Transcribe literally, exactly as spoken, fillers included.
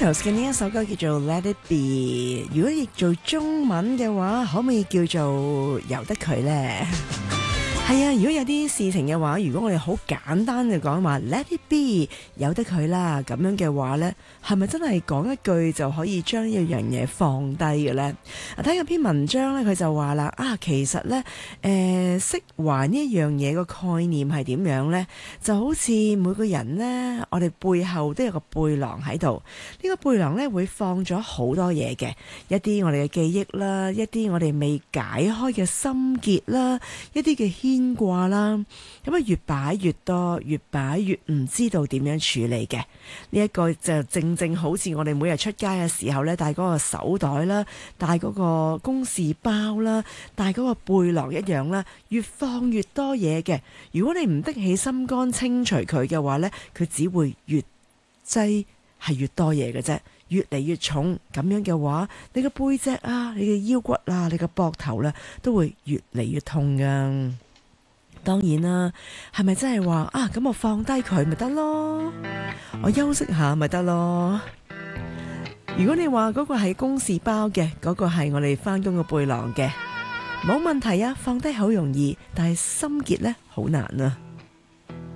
Beatles 嘅呢一首歌叫做 Let It Be， 如果譯做中文嘅話，可唔可以叫做由得佢呢？係啊，如果有啲事情嘅話，如果我哋好簡單嘅講話 Let It Be， 由得佢啦，咁樣嘅話呢，係咪真係講一句就可以將呢樣嘢放低嘅呢？啊，睇嗰篇文章呢，佢就話啦，啊，其實呢，誒，釋懷呢一樣嘢個概念係點樣呢？就好似每個人呢，我哋背後都有個背囊喺度，呢個背囊呢，會放咗好多嘢嘅，一啲我哋嘅記憶啦，一啲我哋未解開嘅心結啦，一啲嘅牽掛啦，咁啊越擺越多，越擺越唔知道點樣處理嘅。呢一個就正正好似我哋每日出街嘅時候呢，帶嗰個手袋啦，帶嗰個公事包啦，帶嗰個背囊一樣啦，越放越多嘢嘅。如果你唔的起心肝清除佢嘅話呢，佢只會越擠係越多嘢嘅啫，越嚟越重。咁樣嘅話，你個背脊啊，你嘅腰骨啊，你個膊頭呢，都會越嚟越痛噶。當然啦，係咪真係話啊？咁我放低佢咪得咯，我休息下咪得咯。如果你話嗰個係公事包嘅，嗰個係我哋返工嘅背囊嘅，冇問題啊，放低好容易，但係心結呢，好難啊。